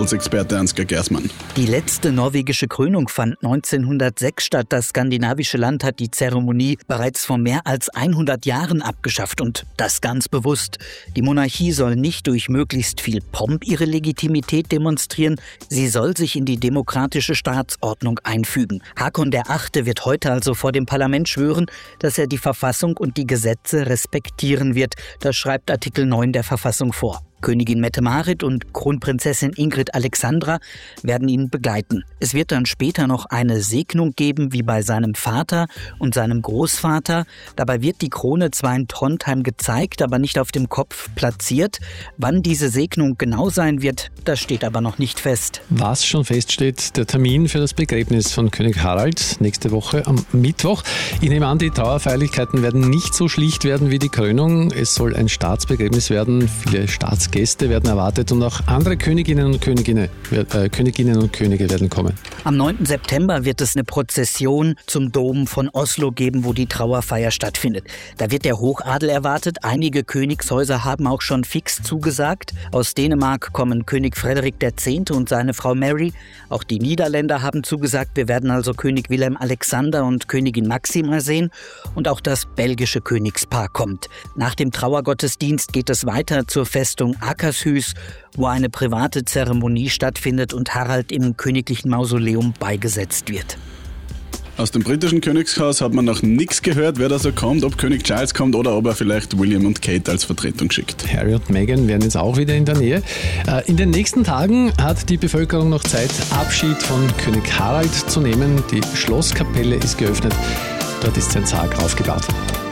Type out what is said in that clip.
Handelsexperte Ansgar Gersmann. Die letzte norwegische Krönung fand 1906 statt. Das skandinavische Land hat die Zeremonie bereits vor mehr als 100 Jahren abgeschafft und das ganz bewusst. Die Monarchie soll nicht durch möglichst viel Pomp ihre Legitimität demonstrieren, sie soll sich in die demokratische Staatsordnung einfügen. Hakon VIII. Wird heute also vor dem Parlament schwören, dass er die Verfassung und die Gesetze respektieren wird. Das schreibt Artikel 9 der Verfassung vor. Königin Mette-Marit und Kronprinzessin Ingrid Alexandra werden ihn begleiten. Es wird dann später noch eine Segnung geben, wie bei seinem Vater und seinem Großvater. Dabei wird die Krone zwar in Trondheim gezeigt, aber nicht auf dem Kopf platziert. Wann diese Segnung genau sein wird, das steht aber noch nicht fest. Was schon feststeht, der Termin für das Begräbnis von König Harald nächste Woche am Mittwoch. Ich nehme an, die Trauerfeierlichkeiten werden nicht so schlicht werden wie die Krönung. Es soll ein Staatsbegräbnis werden. Viele Staatsgäste werden erwartet und auch andere Königinnen und Könige werden kommen. Am 9. September wird es eine Prozession zum Dom von Oslo geben, wo die Trauerfeier stattfindet. Da wird der Hochadel erwartet. Einige Königshäuser haben auch schon fix zugesagt. Aus Dänemark kommen König Frederik X. und seine Frau Mary. Auch die Niederländer haben zugesagt. Wir werden also König Willem Alexander und Königin Maxima sehen. Und auch das belgische Königspaar kommt. Nach dem Trauergottesdienst geht es weiter zur Festung Akershus, wo eine private Zeremonie stattfindet und Harald im königlichen Mausoleum beigesetzt wird. Aus dem britischen Königshaus hat man noch nichts gehört, wer da so kommt, ob König Charles kommt oder ob er vielleicht William und Kate als Vertretung schickt. Harry und Meghan wären jetzt auch wieder in der Nähe. In den nächsten Tagen hat die Bevölkerung noch Zeit, Abschied von König Harald zu nehmen. Die Schlosskapelle ist geöffnet. Dort ist sein Sarg aufgebahrt.